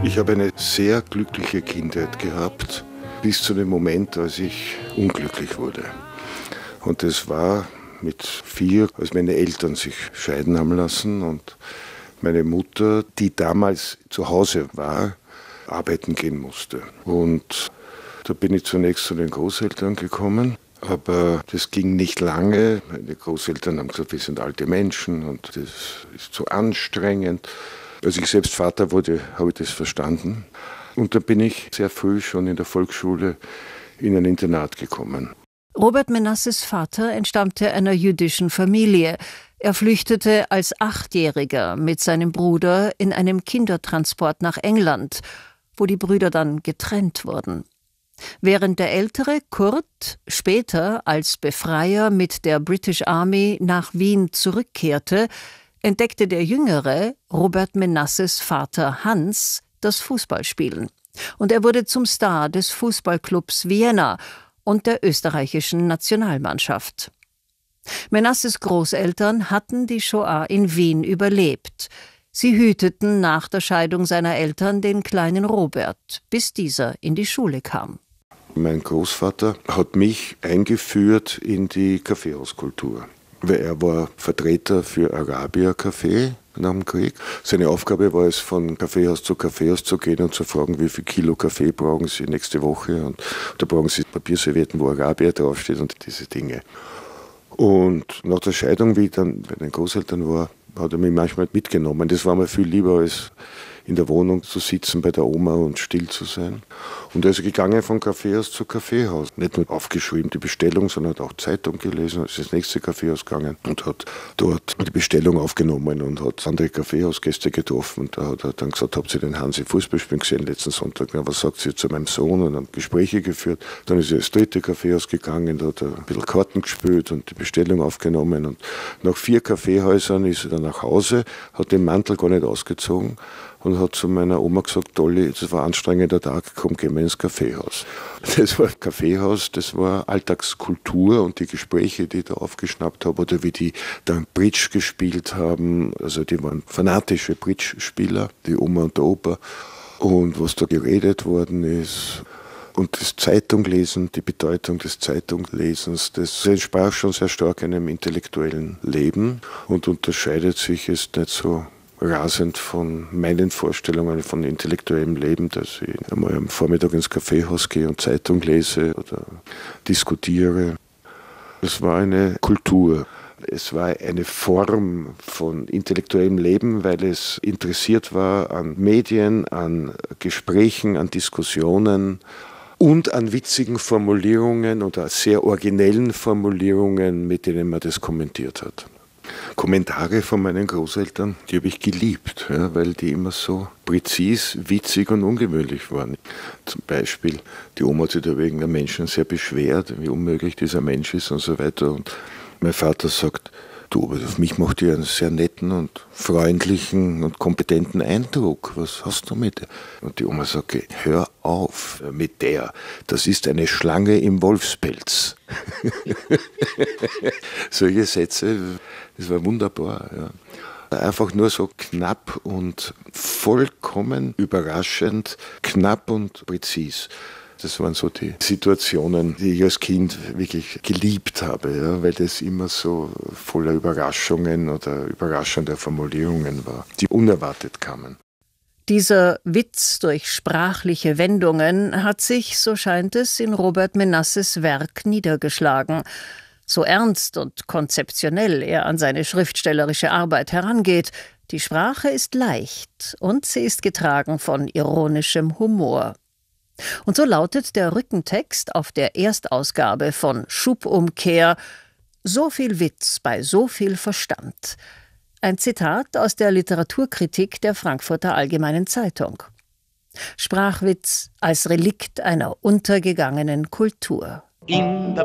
Ich habe eine sehr glückliche Kindheit gehabt, bis zu dem Moment, als ich unglücklich wurde. Und das war mit 4, als meine Eltern sich scheiden haben lassen und meine Mutter, die damals zu Hause war, arbeiten gehen musste. Und da bin ich zunächst zu den Großeltern gekommen, aber das ging nicht lange. Meine Großeltern haben gesagt, wir sind alte Menschen und das ist zu anstrengend. Als ich selbst Vater wurde, habe ich das verstanden. Und da bin ich sehr früh schon in der Volksschule in ein Internat gekommen. Robert Menasses Vater entstammte einer jüdischen Familie. Er flüchtete als 8-Jähriger mit seinem Bruder in einem Kindertransport nach England, wo die Brüder dann getrennt wurden. Während der ältere Kurt später als Befreier mit der British Army nach Wien zurückkehrte, entdeckte der jüngere, Robert Menasses Vater Hans, das Fußballspielen. Und er wurde zum Star des Fußballclubs Vienna und der österreichischen Nationalmannschaft. Menasses Großeltern hatten die Shoah in Wien überlebt. Sie hüteten nach der Scheidung seiner Eltern den kleinen Robert, bis dieser in die Schule kam. Mein Großvater hat mich eingeführt in die Kaffeehauskultur. Weil er war Vertreter für Arabier-Kaffee nach dem Krieg. Seine Aufgabe war es, von Kaffeehaus zu gehen und zu fragen, wie viel Kilo Kaffee brauchen Sie nächste Woche. Und da brauchen Sie Papierservietten, wo Arabier draufsteht und diese Dinge. Und nach der Scheidung, wie ich dann bei den Großeltern war, hat er mich manchmal mitgenommen. Das war mir viel lieber, als in der Wohnung zu sitzen bei der Oma und still zu sein. Und er ist gegangen von Kaffeehaus zu Kaffeehaus. Nicht nur aufgeschrieben die Bestellung, sondern hat auch Zeitung gelesen, ist ins nächste Kaffeehaus gegangen und hat dort die Bestellung aufgenommen und hat andere Kaffeehausgäste getroffen. Und da hat er dann gesagt, habt ihr den Hansi Fußball spielen gesehen letzten Sonntag? Na, was sagt sie zu meinem Sohn? Und dann Gespräche geführt. Dann ist er ins dritte Kaffeehaus gegangen, da hat er ein bisschen Karten gespielt und die Bestellung aufgenommen. Und nach 4 Kaffeehäusern ist er dann nach Hause, hat den Mantel gar nicht ausgezogen und hat zu meiner Oma gesagt, Dolly, das war ein anstrengender Tag, komm, gehen wir ins Kaffeehaus. Das war Kaffeehaus, das war Alltagskultur und die Gespräche, die ich da aufgeschnappt habe oder wie die dann Bridge gespielt haben, also die waren fanatische Bridge-Spieler, die Oma und der Opa, und was da geredet worden ist. Und das Zeitunglesen, die Bedeutung des Zeitunglesens, das entsprach schon sehr stark einem intellektuellen Leben und unterscheidet sich jetzt nicht so rasend von meinen Vorstellungen von intellektuellem Leben, dass ich einmal am Vormittag ins Kaffeehaus gehe und Zeitung lese oder diskutiere. Es war eine Kultur. Es war eine Form von intellektuellem Leben, weil es interessiert war an Medien, an Gesprächen, an Diskussionen und an witzigen Formulierungen oder sehr originellen Formulierungen, mit denen man das kommentiert hat. Kommentare von meinen Großeltern, die habe ich geliebt, ja, weil die immer so präzis, witzig und ungewöhnlich waren. Zum Beispiel, die Oma hat sich da wegen einem Menschen sehr beschwert, wie unmöglich dieser Mensch ist und so weiter. Und mein Vater sagt, du, aber auf mich macht ihr einen sehr netten und freundlichen und kompetenten Eindruck. Was hast du mit der? Und die Oma sagt, hör auf mit der. Das ist eine Schlange im Wolfspelz. Solche Sätze, das war wunderbar. Ja. Einfach nur so knapp und vollkommen überraschend, knapp und präzis. Das waren so die Situationen, die ich als Kind wirklich geliebt habe, ja, weil das immer so voller Überraschungen oder überraschender Formulierungen war, die unerwartet kamen. Dieser Witz durch sprachliche Wendungen hat sich, so scheint es, in Robert Menasses Werk niedergeschlagen. So ernst und konzeptionell er an seine schriftstellerische Arbeit herangeht, die Sprache ist leicht und sie ist getragen von ironischem Humor. Und so lautet der Rückentext auf der Erstausgabe von Schubumkehr: So viel Witz bei so viel Verstand. Ein Zitat aus der Literaturkritik der Frankfurter Allgemeinen Zeitung. Sprachwitz als Relikt einer untergegangenen Kultur. In der